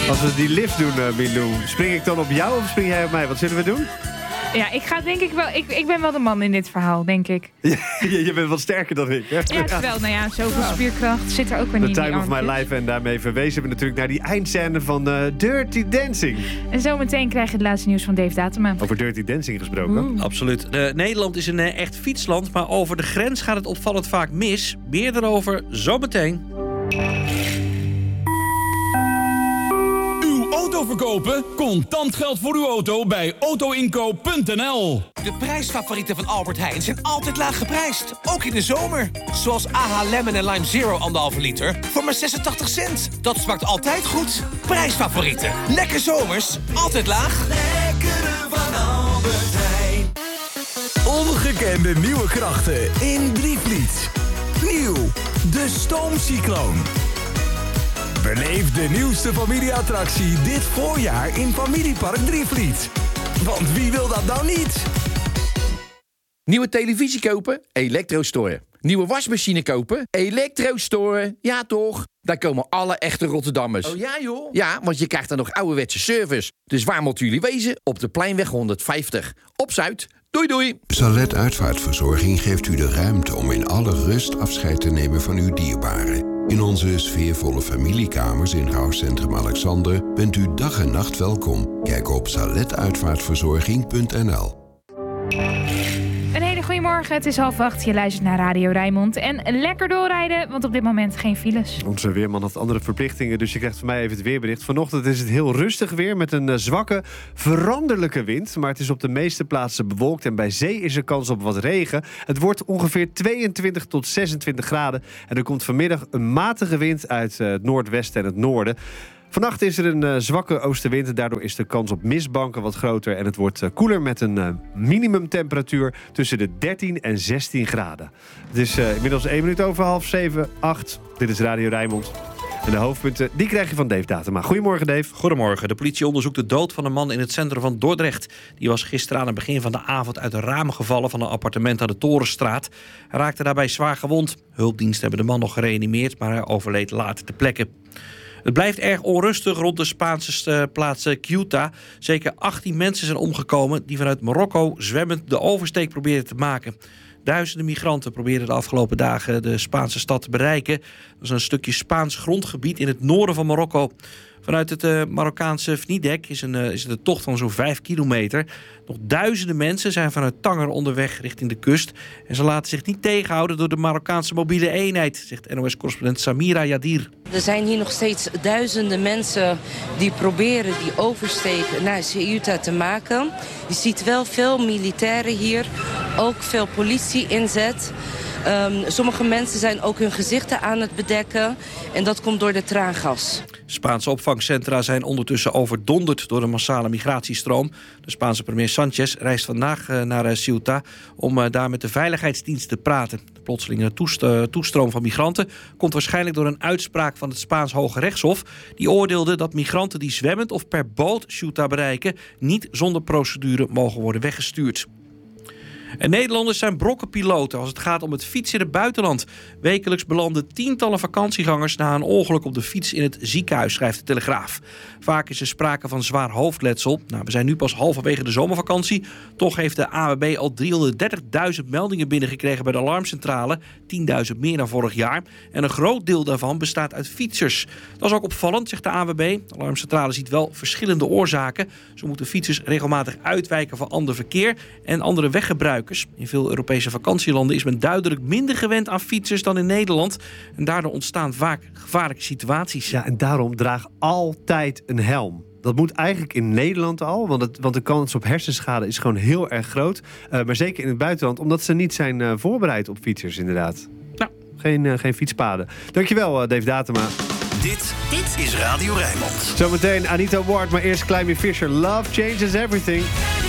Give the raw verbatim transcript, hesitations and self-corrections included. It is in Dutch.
Als we die lift doen, uh, Milou, spring ik dan op jou of spring jij op mij? Wat zullen we doen? Ja, ik ga denk ik wel. Ik, ik ben wel de man in dit verhaal, denk ik. Ja, je bent wat sterker dan ik, hè? Ja, terwijl, nou ja, zoveel spierkracht zit er ook weer niet in. The Time of My Life. En daarmee verwezen we natuurlijk naar die eindscène van uh, Dirty Dancing. En zometeen krijg je het laatste nieuws van Dave Datema. Over Dirty Dancing gesproken. Oeh. Absoluut. Uh, Nederland is een uh, echt fietsland, maar over de grens gaat het opvallend vaak mis. Meer daarover zometeen. Auto verkopen? Contant geld voor uw auto bij autoinkoop punt n l. De prijsfavorieten van Albert Heijn zijn altijd laag geprijsd. Ook in de zomer. Zoals A H Lemon en Lime Zero anderhalve liter voor maar zesentachtig cent. Dat smaakt altijd goed. Prijsfavorieten. Lekker zomers. Altijd laag. Lekkere van Albert Heijn. Ongekende nieuwe krachten in Drievliet. Nieuw. De Stoomcycloon. Beleef de nieuwste familieattractie dit voorjaar in Familiepark Drievliet. Want wie wil dat nou niet? Nieuwe televisie kopen? Elektrostore. Nieuwe wasmachine kopen? Elektrostore. Ja toch? Daar komen alle echte Rotterdammers. Oh ja joh? Ja, want je krijgt dan nog ouderwetse service. Dus waar moeten jullie wezen? Op de Pleinweg honderdvijftig. Op Zuid. Doei doei. Salet Uitvaartverzorging geeft u de ruimte om in alle rust afscheid te nemen van uw dierbaren. In onze sfeervolle familiekamers in Rouwcentrum Alexander bent u dag en nacht welkom. Kijk op salet uitvaartverzorging punt n l. Een hele goede morgen, het is half acht. Je luistert naar Radio Rijnmond. En lekker doorrijden, want op dit moment geen files. Onze weerman had andere verplichtingen, dus je krijgt van mij even het weerbericht. Vanochtend is het heel rustig weer met een uh, zwakke, veranderlijke wind. Maar het is op de meeste plaatsen bewolkt en bij zee is er kans op wat regen. Het wordt ongeveer tweeëntwintig tot zesentwintig graden. En er komt vanmiddag een matige wind uit uh, het noordwesten en het noorden. Vannacht is er een uh, zwakke oostenwind. Daardoor is de kans op mistbanken wat groter. En het wordt uh, koeler met een uh, minimumtemperatuur tussen de dertien en zestien graden. Het is uh, inmiddels één minuut over half zeven, acht. Dit is Radio Rijnmond. En de hoofdpunten, die krijg je van Dave Datema. Goedemorgen, Dave. Goedemorgen. De politie onderzoekt de dood van een man in het centrum van Dordrecht. Die was gisteren aan het begin van de avond uit de ramen gevallen van een appartement aan de Torenstraat. Hij raakte daarbij zwaar gewond. Hulpdiensten hebben de man nog gereanimeerd, maar hij overleed later ter plekke. Het blijft erg onrustig rond de Spaanse plaats Ceuta. Zeker achttien mensen zijn omgekomen die vanuit Marokko zwemmend de oversteek proberen te maken. Duizenden migranten proberen de afgelopen dagen de Spaanse stad te bereiken. Dat is een stukje Spaans grondgebied in het noorden van Marokko. Vanuit het uh, Marokkaanse Vnidek is, een, uh, is het een tocht van zo'n vijf kilometer. Nog duizenden mensen zijn vanuit Tanger onderweg richting de kust. En ze laten zich niet tegenhouden door de Marokkaanse mobiele eenheid, zegt N O S-correspondent Samira Yadir. Er zijn hier nog steeds duizenden mensen die proberen die oversteek naar Ceuta te maken. Je ziet wel veel militairen hier, ook veel politie-inzet. Um, sommige mensen zijn ook hun gezichten aan het bedekken. En dat komt door de traangas. Spaanse opvangcentra zijn ondertussen overdonderd door de massale migratiestroom. De Spaanse premier Sanchez reist vandaag naar Ceuta om daar met de veiligheidsdienst te praten. De plotselinge toestroom van migranten komt waarschijnlijk door een uitspraak van het Spaans Hoge Rechtshof. Die oordeelde dat migranten die zwemmend of per boot Ceuta bereiken niet zonder procedure mogen worden weggestuurd. En Nederlanders zijn brokkenpiloten als het gaat om het fietsen in het buitenland. Wekelijks belanden tientallen vakantiegangers na een ongeluk op de fiets in het ziekenhuis, schrijft de Telegraaf. Vaak is er sprake van zwaar hoofdletsel. Nou, we zijn nu pas halverwege de zomervakantie. Toch heeft de A N W B al driehonderddertigduizend meldingen binnengekregen bij de alarmcentrale. tienduizend meer dan vorig jaar. En een groot deel daarvan bestaat uit fietsers. Dat is ook opvallend, zegt de A N W B. De alarmcentrale ziet wel verschillende oorzaken. Zo moeten fietsers regelmatig uitwijken van ander verkeer en andere weggebruikers. In veel Europese vakantielanden is men duidelijk minder gewend aan fietsers dan in Nederland. En daardoor ontstaan vaak gevaarlijke situaties. Ja, en daarom draag altijd een helm. Dat moet eigenlijk in Nederland al, want, het, want de kans op hersenschade is gewoon heel erg groot. Uh, maar zeker in het buitenland, omdat ze niet zijn uh, voorbereid op fietsers inderdaad. Nou, geen, uh, geen fietspaden. Dankjewel, uh, Dave Datema. Dit, dit is Radio Rijnmond. Zometeen Anita Ward, maar eerst Climby Fisher. Love changes everything.